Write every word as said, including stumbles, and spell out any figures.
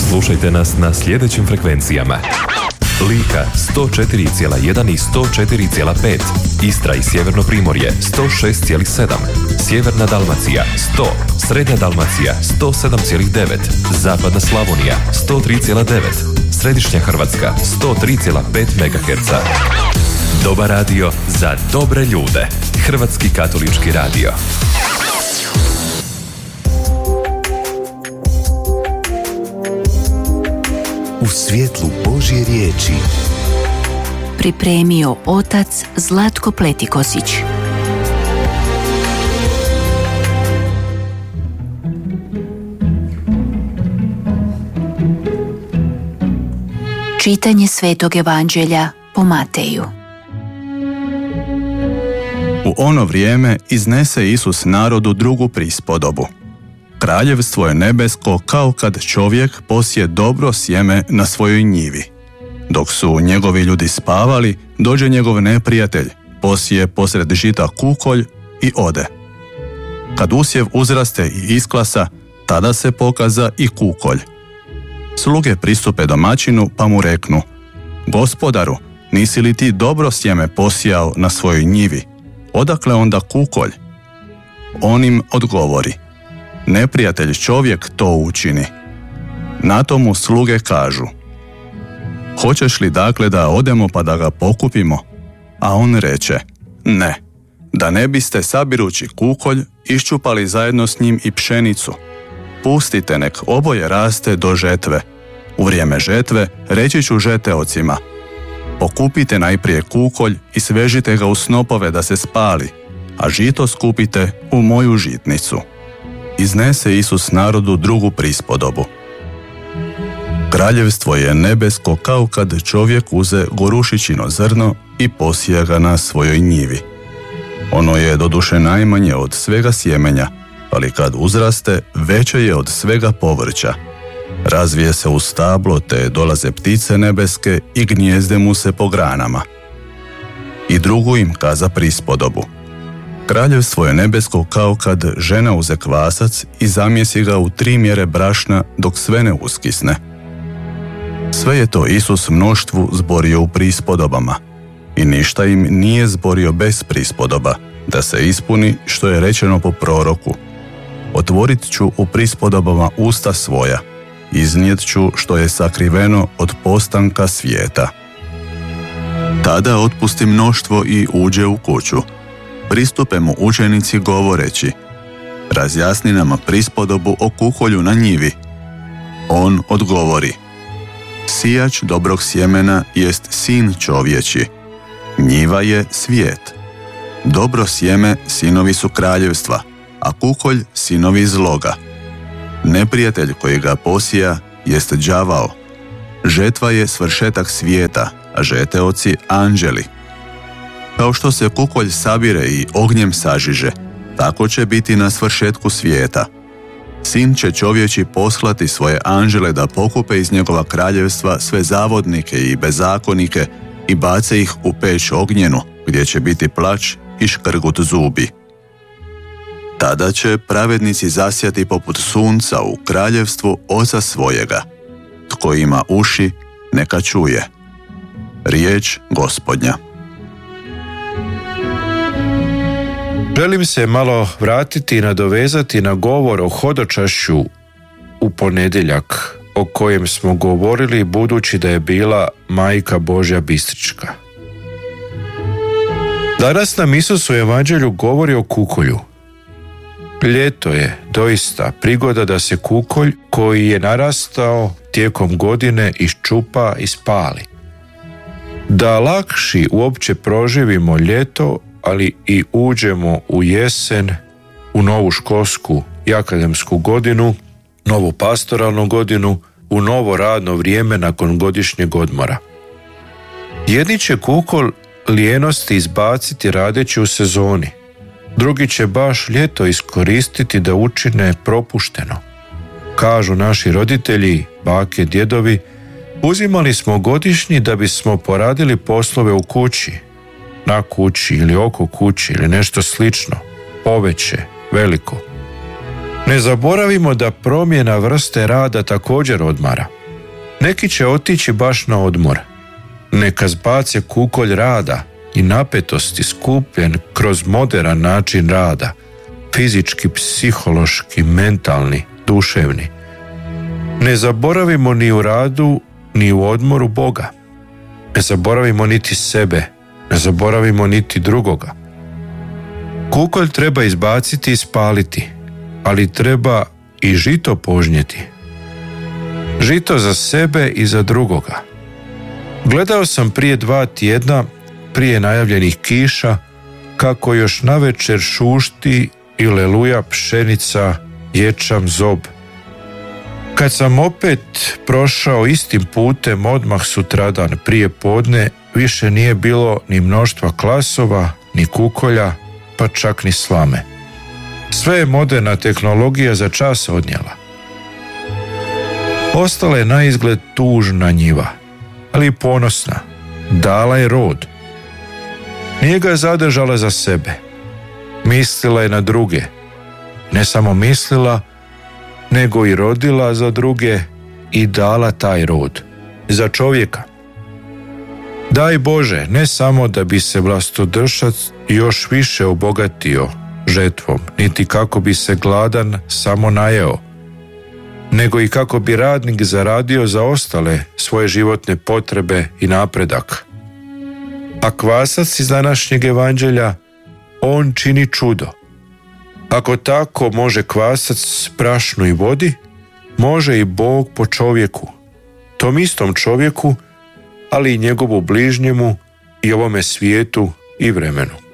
Slušajte nas na sljedećim frekvencijama: Lika sto četiri zarez jedan i sto četiri zarez pet, Istra i Sjeverno Primorje sto šest zarez sedam, Sjeverna Dalmacija sto, Srednja Dalmacija sto sedam zarez devet, Zapadna Slavonija sto tri zarez devet, Središnja Hrvatska sto tri zarez pet megaherca. Dobar radio za dobre ljude. Hrvatski katolički radio. U svjetlu Božje riječi pripremio otac Zlatko Pletikosić. Čitanje Svetog Evanđelja po Mateju. U ono vrijeme iznese Isus narodu drugu prispodobu. Kraljevstvo je nebesko kao kad čovjek posije dobro sjeme na svojoj njivi. Dok su njegovi ljudi spavali, dođe njegov neprijatelj, posije posred žita kukolj i ode. Kad usjev uzraste i isklasa, tada se pokaza i kukolj. Sluge pristupe domaćinu pa mu reknu: Gospodaru, nisi li ti dobro sjeme posijao na svojoj njivi? Odakle onda kukolj? On im odgovori: Neprijatelj čovjek to učini. Na to mu sluge kažu: Hoćeš li dakle da odemo pa da ga pokupimo? A on reče: Ne, da ne biste sabirući kukolj iščupali zajedno s njim i pšenicu. Pustite nek oboje raste do žetve. U vrijeme žetve reći ću žeteocima: Pokupite najprije kukolj i svežite ga u snopove da se spali, a žito skupite u moju žitnicu. Iznese Isus narodu drugu prispodobu. Kraljevstvo je nebesko kao kad čovjek uze gorušičino zrno i posije ga na svojoj njivi. Ono je doduše najmanje od svega sjemenja, ali kad uzraste, veće je od svega povrća. Razvije se u stablo, te dolaze ptice nebeske i gnijezde mu se po granama. I drugu im kaza prispodobu. Kraljevstvo je nebesko kao kad žena uze kvasac i zamjesi ga u tri mjere brašna dok sve ne uskisne. Sve je to Isus mnoštvu zborio u prispodobama i ništa im nije zborio bez prispodoba, da se ispuni što je rečeno po proroku: Otvorit ću u prispodobama usta svoja, iznijet ću što je sakriveno od postanka svijeta. Tada otpusti mnoštvo i uđe u kuću. Pristupe mu učenici govoreći: Razjasni nama prispodobu o kukolju na njivi. On odgovori: Sijač dobrog sjemena jest sin čovječi. Njiva je svijet. Dobro sjeme sinovi su kraljevstva, a kukolj sinovi zloga. Neprijatelj koji ga posija jest đavao. Žetva je svršetak svijeta, a žeteoci anđeli. Kao što se kukolj sabire i ognjem sažiže, tako će biti na svršetku svijeta. Sin će čovječi poslati svoje anđele da pokupe iz njegova kraljevstva sve zavodnike i bezakonike i bace ih u peć ognjenu, gdje će biti plač i škrgut zubi. Tada će pravednici zasjati poput sunca u kraljevstvu Oca svojega. Tko ima uši, neka čuje. Riječ Gospodnja. Želim se malo vratiti i nadovezati na govor o hodočašću u ponedjeljak, o kojem smo govorili budući da je bila Majka Božja Bistrička. Danas nam Isus u Evanđelju govori o kukolju. Ljeto je doista prigoda da se kukolj koji je narastao tijekom godine iščupa i spali. Da lakši uopće proživimo ljeto, ali i uđemo u jesen, u novu školsku i akademsku godinu, novu pastoralnu godinu, u novo radno vrijeme nakon godišnjeg odmora. Jedni će kukolj lijenosti izbaciti radeći u sezoni, drugi će baš ljeto iskoristiti da učine propušteno. Kažu naši roditelji, bake, djedovi: uzimali smo godišnji da bismo poradili poslove u kući, na kući ili oko kući ili nešto slično, poveće, veliko. Ne zaboravimo da promjena vrste rada također odmara. Neki će otići baš na odmor. Neka zbace kukolj rada i napetosti skupljen kroz moderan način rada, fizički, psihološki, mentalni, duševni. Ne zaboravimo ni u radu, ni u odmoru Boga. Ne zaboravimo niti sebe, ne zaboravimo niti drugoga. Kukolj treba izbaciti i spaliti, ali treba i žito požnjeti. Žito za sebe i za drugoga. Gledao sam prije dva tjedna, prije najavljenih kiša, kako još navečer šušti i leluja pšenica, ječam, zob. Kad sam opet prošao istim putem odmah sutradan prije podne, više nije bilo ni mnoštva klasova, ni kukolja, pa čak ni slame. Sve je moderna tehnologija za čas odnijela. Ostala je na izgled tužna njiva, ali ponosna. Dala je rod. Nije ga zadržala za sebe. Mislila je na druge. Ne samo mislila, nego i rodila za druge i dala taj rod. Za čovjeka. Daj Bože, ne samo da bi se vlastodržac još više obogatio žetvom, niti kako bi se gladan samo najeo, nego i kako bi radnik zaradio za ostale svoje životne potrebe i napredak. A kvasac iz današnjeg evanđelja, on čini čudo. Ako tako može kvasac prašnu i vodi, može i Bog po čovjeku, tom istom čovjeku, ali i njegovu bližnjemu i ovome svijetu i vremenu.